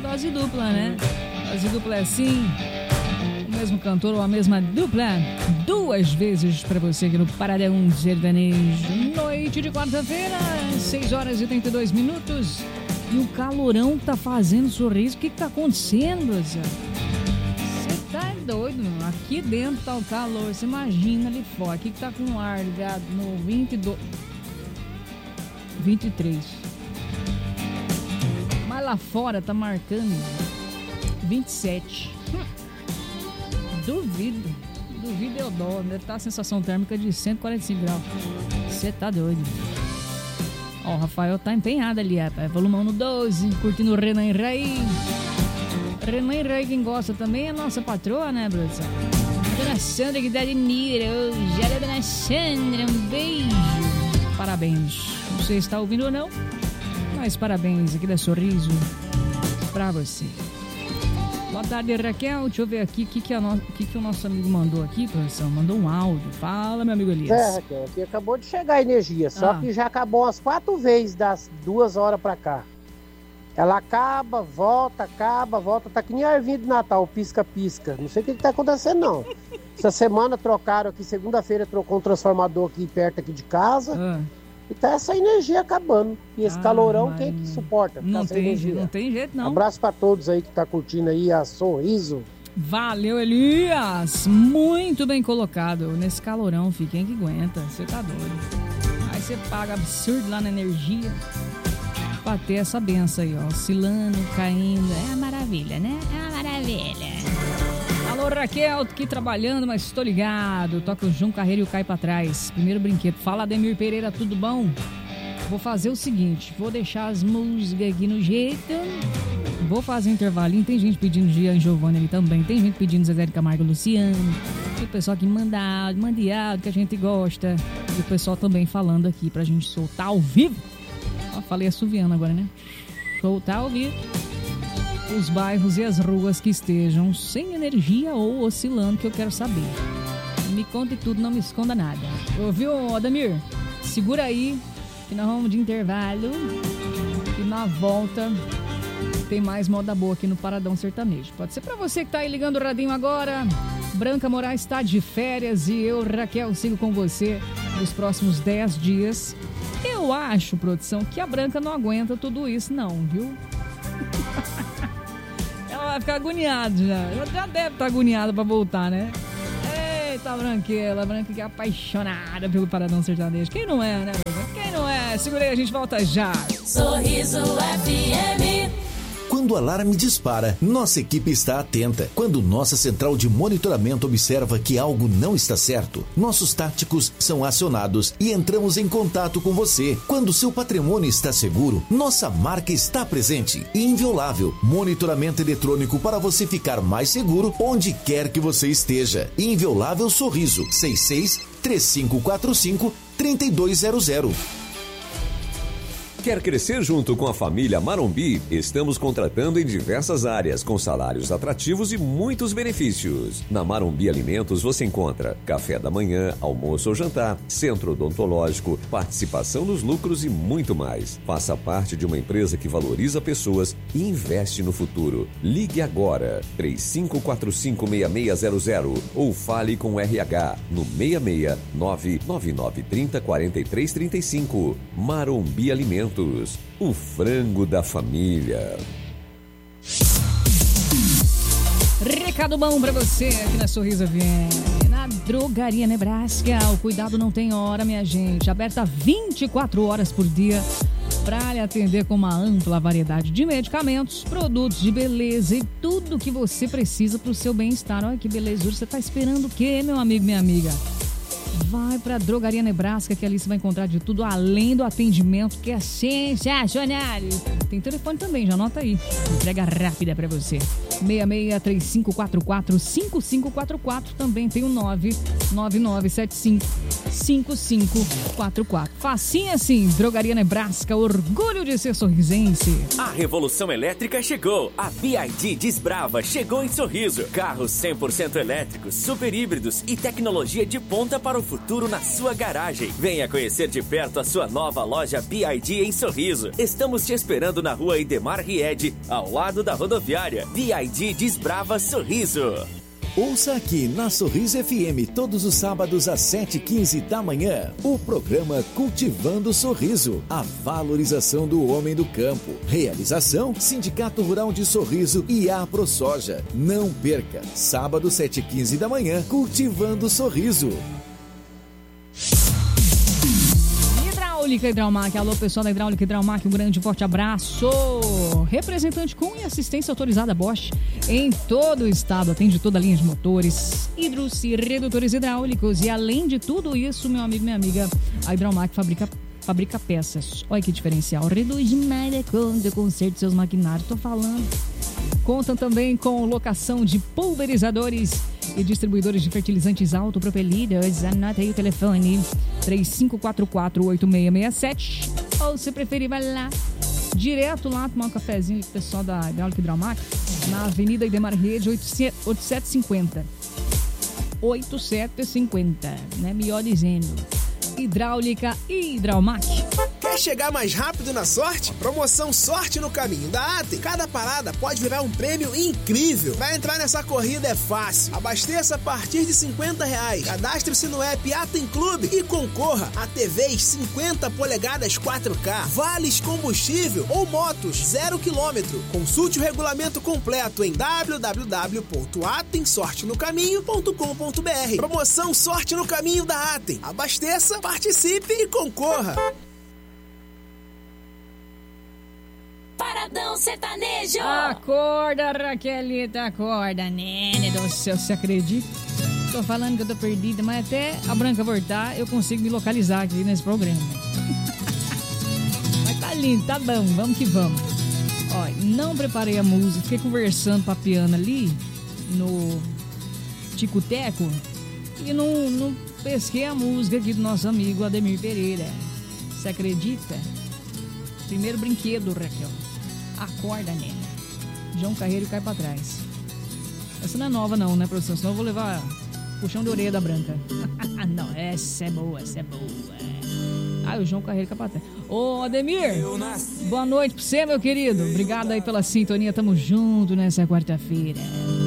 dose dupla, né? Dose dupla é assim, o mesmo cantor ou a mesma dupla, 2 vezes pra você aqui no Paradão Sertanejo. Noite de quarta-feira, 6h32. E o calorão tá fazendo sorriso. O que tá acontecendo, Brasil? Você tá doido, meu. Aqui dentro tá o calor, você imagina ali fora. Aqui que tá com o ar ligado no 23. Mas lá fora tá marcando 27. Duvido eu dou. Deve estar a sensação térmica de 145 graus. Você tá doido. Ó, o Rafael tá empenhado ali, rapaz. Volumão no 12, curtindo o Renan Rei. Renan Rei, quem gosta também é a nossa patroa, né, produção? A dona Sandra que tá de Nira hoje. Olha, dona Sandra, um beijo. Parabéns. Não sei se está ouvindo ou não, mas parabéns aqui da Sorriso pra você. Boa tarde, Raquel. Deixa eu ver aqui o que o nosso amigo mandou aqui, produção. Mandou um áudio. Fala, meu amigo Elias. Raquel, aqui acabou de chegar a energia, só que já acabou umas 4 vezes das 2 horas pra cá. Ela acaba, volta, tá que nem a arvinha de Natal, pisca-pisca. Não sei o que tá acontecendo, não. Essa semana trocaram aqui, segunda-feira trocou um transformador aqui perto aqui de casa. E tá essa energia acabando. E esse calorão, quem é que suporta? Não tem jeito, não. Abraço pra todos aí que tá curtindo aí a Sorriso. Valeu, Elias. Muito bem colocado. Nesse calorão, filho, quem que aguenta? Você tá doido. Aí você paga absurdo lá na energia pra ter essa benção aí, ó. Oscilando, caindo. É uma maravilha, né? É uma maravilha. Alô, Raquel, tô aqui trabalhando, mas tô ligado. Toca o João Carreiro e o Cai pra trás. Primeiro brinquedo. Fala, Ademir Pereira, tudo bom? Vou fazer o seguinte, vou deixar as músicas aqui no jeito. Vou fazer um intervalinho. Tem gente pedindo Gian Giovanni ali também. Tem gente pedindo Zezé de Camargo e Luciano. Tem o pessoal que manda áudio que a gente gosta. E o pessoal também falando aqui pra gente soltar ao vivo. Ó, falei assoviando agora, né? Soltar ao vivo. Os bairros e as ruas que estejam sem energia ou oscilando, que eu quero saber. Me conte tudo, não me esconda nada. Ouviu, Ademir? Segura aí, que nós vamos de intervalo. E na volta tem mais moda boa aqui no Paradão Sertanejo. Pode ser pra você que tá aí ligando o radinho agora. Branca Moraes está de férias e eu, Raquel, sigo com você nos próximos 10 dias. Eu acho, produção, que a Branca não aguenta tudo isso não, viu? Ela vai ficar agoniada já. Ela já deve estar agoniada pra voltar, né? Eita, Branquela. Branca que é apaixonada pelo Paradão Sertanejo. Quem não é, né? Quem não é? Segura aí, a gente volta já. Sorriso FM. Quando o alarme dispara, nossa equipe está atenta. Quando nossa central de monitoramento observa que algo não está certo, nossos táticos são acionados e entramos em contato com você. Quando seu patrimônio está seguro, nossa marca está presente. Inviolável, monitoramento eletrônico para você ficar mais seguro onde quer que você esteja. Inviolável Sorriso, 66-3545-3200. Quer crescer junto com a família Marombi? Estamos contratando em diversas áreas, com salários atrativos e muitos benefícios. Na Marombi Alimentos você encontra café da manhã, almoço ou jantar, centro odontológico, participação nos lucros e muito mais. Faça parte de uma empresa que valoriza pessoas e investe no futuro. Ligue agora, 3545-6600 ou fale com o RH no 669-9930-4335. Marombi Alimentos. O frango da família. Recado bom pra você aqui na Sorriso FM. Na Drogaria Nebraska, o cuidado não tem hora, minha gente. Aberta 24 horas por dia para lhe atender com uma ampla variedade de medicamentos, produtos de beleza e tudo que você precisa pro seu bem-estar. Olha que belezura, você tá esperando o quê, meu amigo, minha amiga? Vai pra Drogaria Nebraska, que ali você vai encontrar de tudo, além do atendimento, que é sensacional. Tem telefone também, já anota aí. Entrega rápida pra você. 6635445544. Também tem o 999755544. Facinho assim, Drogaria Nebraska, orgulho de ser sorrisense. A revolução elétrica chegou. A BYD Desbrava chegou em Sorriso. Carros 100% elétricos, super híbridos e tecnologia de ponta para o futuro na sua garagem. Venha conhecer de perto a sua nova loja BYD em Sorriso. Estamos te esperando na rua Idemar Ried, ao lado da rodoviária. BYD Desbrava Sorriso. Ouça aqui na Sorriso FM todos os sábados às 7h15 da manhã. O programa Cultivando Sorriso, a valorização do homem do campo. Realização Sindicato Rural de Sorriso e a ProSoja. Não perca, sábado 7h15 da manhã, Cultivando Sorriso. Hidráulica Hidraumac, alô pessoal da Hidráulica Hidraumac, um grande forte abraço. Representante com e assistência autorizada Bosch em todo o estado, atende toda a linha de motores, hidros e redutores hidráulicos. E além de tudo isso, meu amigo, minha amiga, a Hidraumac fabrica peças. Olha que diferencial, reduz demais a conta, conserta seus maquinários, tô falando. Contam também com locação de pulverizadores e distribuidores de fertilizantes autopropelidos. Anota aí o telefone 3544-8667. Ou se preferir, vai lá direto lá tomar um cafezinho com o pessoal da Hidráulica Hidraumac na Avenida Idemar Rede 8750, né? Melhor dizendo, Hidráulica Hidraumac. Quer chegar mais rápido na sorte? Promoção Sorte no Caminho da Atem. Cada parada pode virar um prêmio incrível. Pra entrar nessa corrida é fácil. Abasteça a partir de R$50. Cadastre-se no app Atem Clube e concorra a TVs 50 polegadas 4K, vales combustível ou motos 0 km. Consulte o regulamento completo em www.atemsortenocaminho.com.br. Promoção Sorte no Caminho da Atem. Abasteça, participe e concorra. Paradão Sertanejo. Acorda, Raquelita, acorda, nene do céu, você acredita? Tô falando que eu tô perdida, mas até a Branca voltar eu consigo me localizar aqui nesse programa. Mas tá lindo, tá bom, vamos que vamos. Ó, não preparei a música, fiquei conversando papiando ali no Tico-Teco e não pesquei a música aqui do nosso amigo Ademir Pereira. Você acredita? Primeiro brinquedo, Raquel. Acorda, nene. João Carreiro cai pra trás. Essa não é nova não, né, produção? Senão eu vou levar puxão de orelha da Branca. Não, essa é boa, essa é boa. Ah, o João Carreiro cai pra trás. Ô, Ademir, boa noite pra você, meu querido. Obrigado aí pela sintonia. Tamo junto nessa quarta-feira.